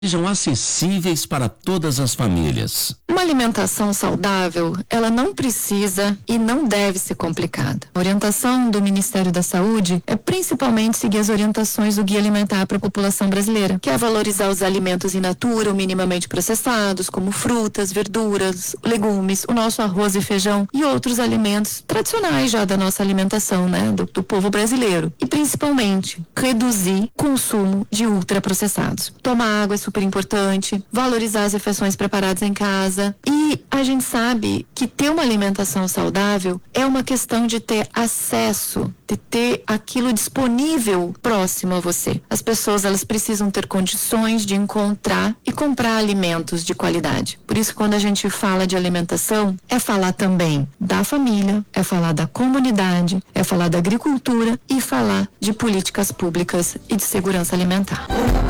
sejam acessíveis para todas as famílias. Uma alimentação saudável, ela não precisa e não deve ser complicada. A orientação do Ministério da Saúde é principalmente seguir as orientações do Guia Alimentar para a população brasileira, que é valorizar os alimentos in natura ou minimamente processados, como frutas, verduras, legumes, o nosso arroz e feijão e outros alimentos tradicionais já da nossa alimentação, né, do povo brasileiro. E principalmente, reduzir o consumo de ultraprocessados. Tomar água é super importante, valorizar as refeições preparadas em casa. E a gente sabe que ter uma alimentação saudável é uma questão de ter acesso, de ter aquilo disponível próximo a você. As pessoas, elas precisam ter condições de encontrar e comprar alimentos de qualidade. Por isso, quando a gente fala de alimentação, é falar também da família, é falar da comunidade, é falar da agricultura e falar de políticas públicas e de segurança alimentar.